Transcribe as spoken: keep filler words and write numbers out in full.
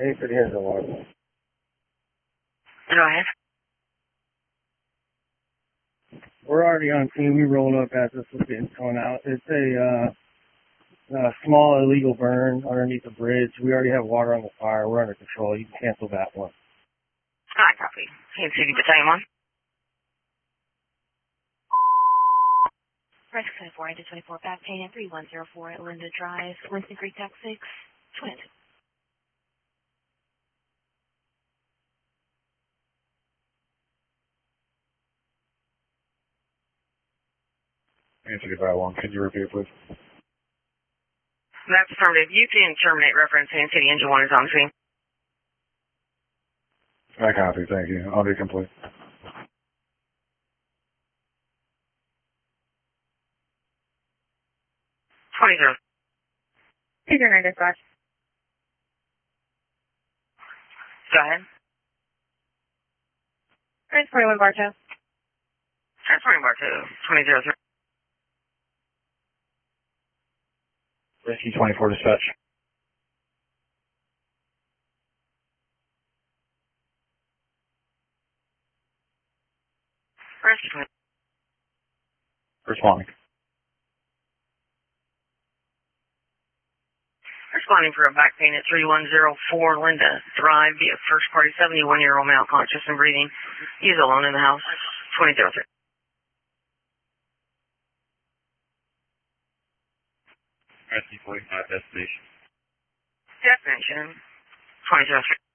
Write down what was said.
Hey, for the end of the water. Go ahead. We're already on scene. We rolled up as this was getting thrown out. It's a, uh, a small illegal burn underneath the bridge. We already have water on the fire. We're under control. You can cancel that one. All right, copy. Kansas City Battalion one. Rescue four into twenty-four, back pain at three one zero four at Linda Drive, Winston Creek, Dock six, Twin. Answer to that one. Can you repeat, please? That's affirmative. You can terminate reference. Kansas City Engine one is on scene. I copy. Thank you. I'll be complete. twenty zero. Figure nine dispatch. Go ahead. Transporting one bar two. Transporting bar two. twenty zero three. Rescue twenty-four dispatch. Rescue. Responding. Responding for a back pain at three one zero four Linda Drive via first party seventy-one-year-old male conscious and breathing. He's alone in the house. twenty zero three. Rescue forty-five destination. Destination. twenty zero three.